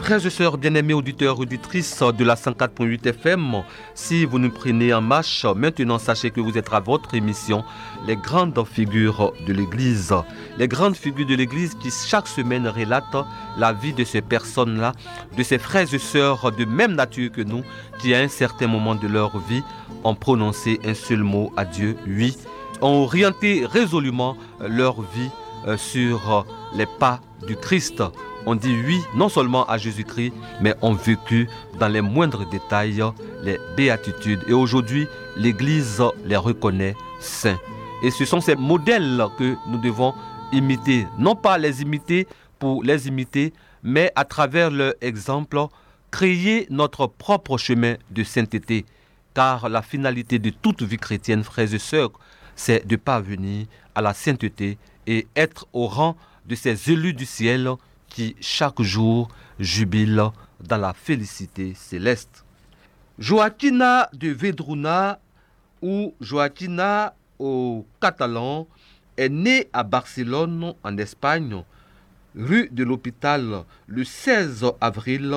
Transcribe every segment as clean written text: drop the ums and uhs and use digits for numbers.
Frères et sœurs bien-aimés auditeurs, auditrices de la 104.8 FM, si vous nous prenez en marche, maintenant sachez que vous êtes à votre émission, les grandes figures de l'Église. Les grandes figures de l'Église qui chaque semaine relatent la vie de ces personnes-là, de ces frères et sœurs de même nature que nous, qui à un certain moment de leur vie ont prononcé un seul mot à Dieu, oui, ont orienté résolument leur vie sur les pas du Christ. On dit oui, non seulement à Jésus-Christ, mais ont vécu dans les moindres détails les béatitudes. Et aujourd'hui, l'Église les reconnaît saints. Et ce sont ces modèles que nous devons imiter. Non pas les imiter pour les imiter, mais à travers leur exemple, créer notre propre chemin de sainteté. Car la finalité de toute vie chrétienne, frères et sœurs, c'est de parvenir à la sainteté et être au rang de ces élus du ciel qui chaque jour jubilent dans la félicité céleste. Joaquina de Vedruna, ou Joaquina au catalan, est née à Barcelone, en Espagne, rue de l'Hôpital, le 16 avril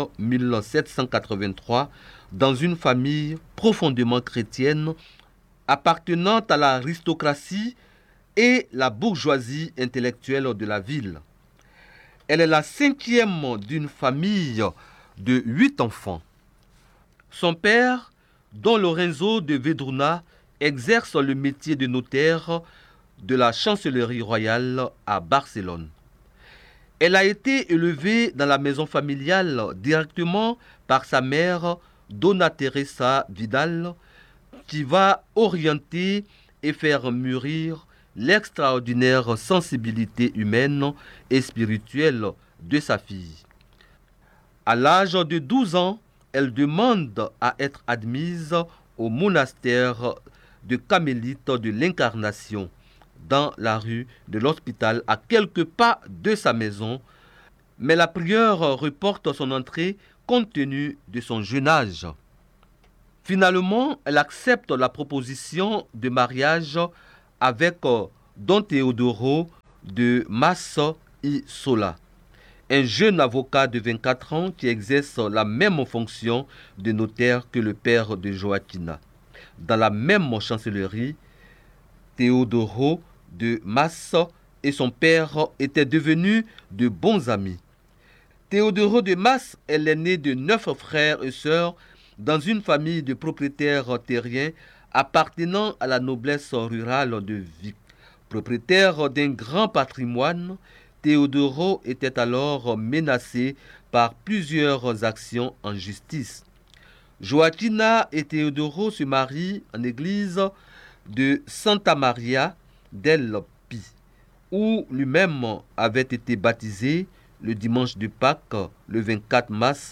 1783, dans une famille profondément chrétienne, appartenant à l'aristocratie et la bourgeoisie intellectuelle de la ville. Elle est la cinquième d'une famille de 8 enfants. Son père, Don Lorenzo de Vedruna, exerce le métier de notaire de la chancellerie royale à Barcelone. Elle a été élevée dans la maison familiale directement par sa mère, Dona Teresa Vidal, qui va orienter et faire mûrir l'extraordinaire sensibilité humaine et spirituelle de sa fille. À l'âge de 12 ans, elle demande à être admise au monastère de Carmélites de l'Incarnation, dans la rue de l'Hôpital, à quelques pas de sa maison, mais la prieure reporte son entrée compte tenu de son jeune âge. Finalement, elle accepte la proposition de mariage avec Don Teodoro de Mas y Sola, un jeune avocat de 24 ans qui exerce la même fonction de notaire que le père de Joaquina. Dans la même chancellerie, Teodoro de Mas et son père étaient devenus de bons amis. Teodoro de Mas est l'aîné de 9 frères et sœurs dans une famille de propriétaires terriens appartenant à la noblesse rurale de Vic. Propriétaire d'un grand patrimoine, Teodoro était alors menacé par plusieurs actions en justice. Joaquina et Teodoro se marient en église de Santa Maria del Pi, où lui-même avait été baptisé le dimanche de Pâques, le 24 mars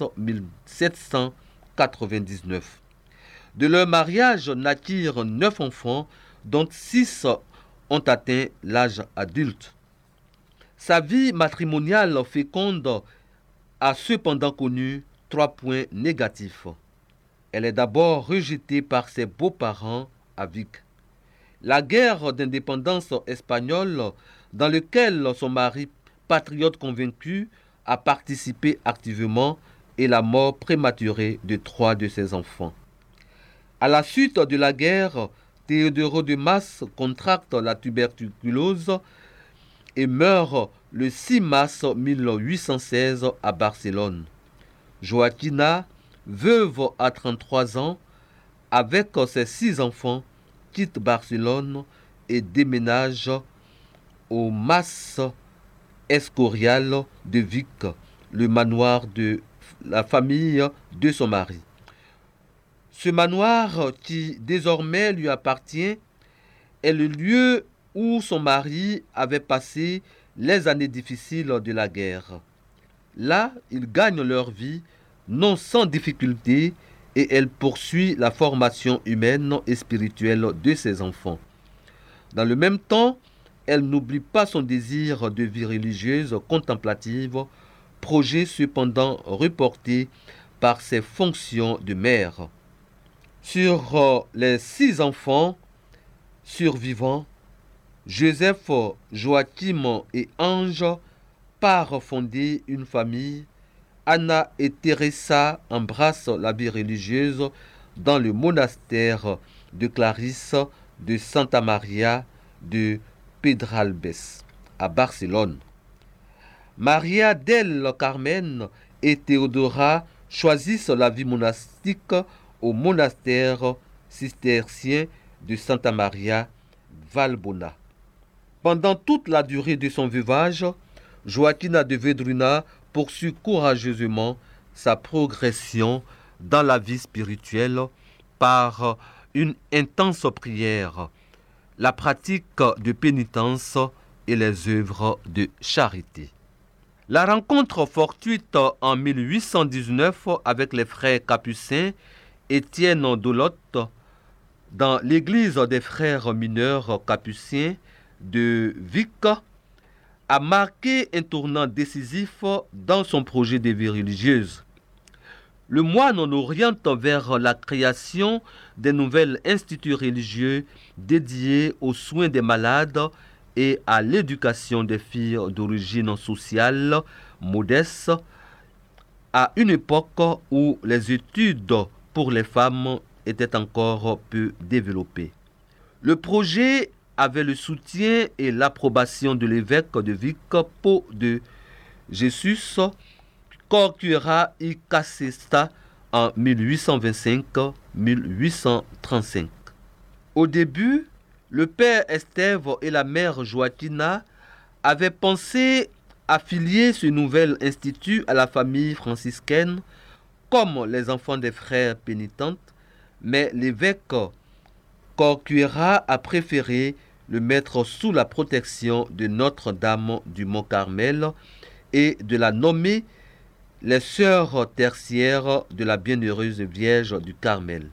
1799. De leur mariage naquirent 9 enfants, dont 6 ont atteint l'âge adulte. Sa vie matrimoniale féconde a cependant connu 3 points négatifs. Elle est d'abord rejetée par ses beaux-parents à Vic. La guerre d'indépendance espagnole, dans laquelle son mari, patriote convaincu, a participé activement, et la mort prématurée de 3 de ses enfants. À la suite de la guerre, Teodoro de Mas contracte la tuberculose et meurt le 6 mars 1816 à Barcelone. Joaquina, veuve à 33 ans, avec ses 6 enfants, quitte Barcelone et déménage au Mas Escorial de Vic, le manoir de la famille de son mari. Ce manoir, qui désormais lui appartient, est le lieu où son mari avait passé les années difficiles de la guerre. Là, ils gagnent leur vie, non sans difficulté, et elle poursuit la formation humaine et spirituelle de ses enfants. Dans le même temps, elle n'oublie pas son désir de vie religieuse contemplative, projet cependant reporté par ses fonctions de mère. Sur les 6 enfants survivants, Joseph, Joachim et Ange partent fonder une famille Anna et Teresa embrassent la vie religieuse dans le monastère de Clarisse de Santa Maria de Pedralbes à Barcelone. Maria del Carmen et Théodora choisissent la vie monastique au monastère cistercien de Santa Maria Valbona. Pendant toute la durée de son veuvage, Joaquina de Vedruna poursuit courageusement sa progression dans la vie spirituelle par une intense prière, la pratique de pénitence et les œuvres de charité. La rencontre fortuite en 1819 avec les frères capucins Étienne Dolotte dans l'église des frères mineurs capucins de Vic a marqué un tournant décisif dans son projet de vie religieuse. Le moine oriente vers la création des nouvelles instituts religieux dédiés aux soins des malades et à l'éducation des filles d'origine sociale modeste, à une époque où les études pour les femmes étaient encore peu développées. Le projet avait le soutien et l'approbation de l'évêque de Vic, Pau de Jesus Corcuera y Casesta en 1825-1835. Au début, le père Estève et la mère Joaquina avaient pensé affilier ce nouvel institut à la famille franciscaine comme les enfants des frères pénitentes, mais l'évêque Corcuera a préféré le mettre sous la protection de Notre-Dame du Mont-Carmel et de la nommer les sœurs tertiaires de la Bienheureuse Vierge du Carmel.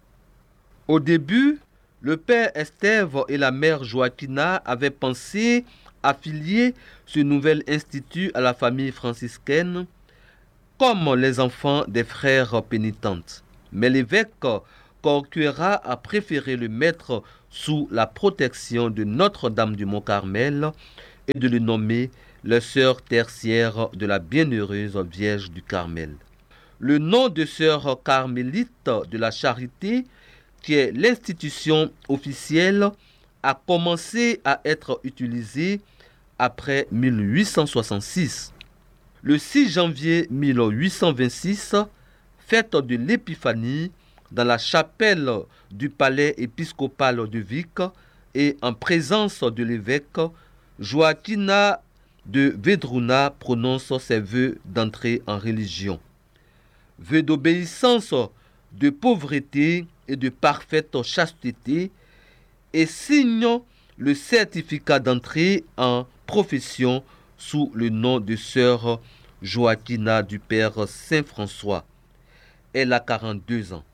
Au début, le père Estève et la mère Joaquina avaient pensé affilier ce nouvel institut à la famille franciscaine comme les enfants des frères pénitentes. Mais l'évêque Corcuera a préféré le mettre sous la protection de Notre-Dame du Mont-Carmel et de le nommer les sœurs tertiaires de la Bienheureuse Vierge du Carmel. Le nom de sœurs carmélites de la Charité, qui est l'institution officielle, a commencé à être utilisé après 1866. Le 6 janvier 1826, fête de l'Épiphanie, dans la chapelle du palais épiscopal de Vic et en présence de l'évêque, Joaquina de Vedruna prononce ses vœux d'entrée en religion. Vœux d'obéissance, de pauvreté et de parfaite chasteté, et signe le certificat d'entrée en profession sous le nom de sœur Joaquina du Père Saint-François. Elle a 42 ans.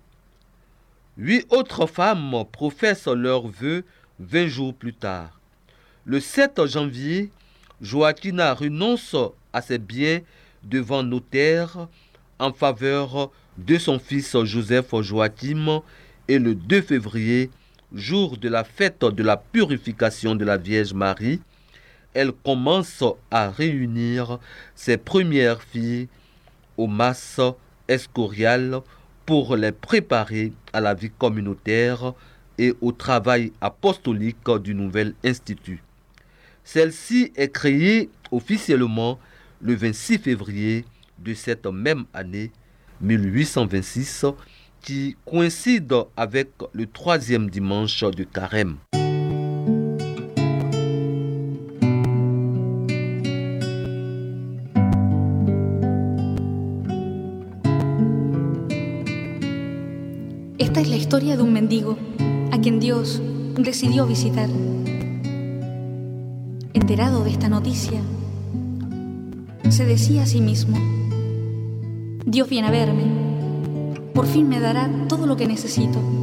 8 autres femmes professent leurs vœux 20 jours plus tard. Le 7 janvier, Joaquina renonce à ses biens devant notaire en faveur de son fils Joseph Joachim et le 2 février, jour de la fête de la purification de la Vierge Marie, elle commence à réunir ses premières filles au mas escorial pour les préparer à la vie communautaire et au travail apostolique du nouvel institut. Celle-ci est créée officiellement le 26 février de cette même année 1826, qui coïncide avec le 3e dimanche de Carême. Esta es la historia de un mendigo a quien Dios decidió visitar. Enterado de esta noticia, se decía a sí mismo: Dios viene a verme, por fin me dará todo lo que necesito.